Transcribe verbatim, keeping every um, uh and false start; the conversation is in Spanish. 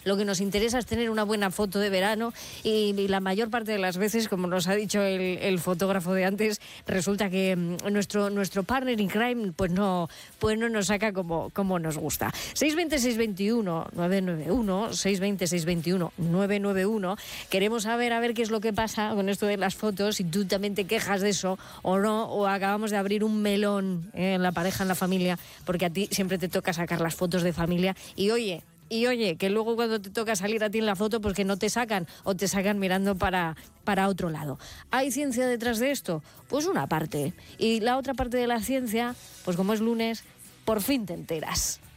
lo que nos interesa es tener una buena foto de verano y, y la mayor parte de las veces, como nos ha dicho el, el fotógrafo de antes, resulta que mm, nuestro, nuestro partner in crime pues no, pues no nos saca como, como nos gusta. seis veinte, seis veintiuno, nueve nueve uno, seis veinte, seis veintiuno, nueve nueve uno. Queremos saber a ver qué es lo que pasa con esto de las fotos, si tú también te quejas de eso o no, o acabamos de abrir un melón eh, en la pareja, en la familia, porque a ti siempre te toca sacar las fotos de familia y oye, y oye, que luego cuando te toca salir a ti en la foto, pues que no te sacan o te sacan mirando para, para otro lado. ¿Hay ciencia detrás de esto? Pues una parte. Y la otra parte de la ciencia, pues como es lunes, por fin te enteras.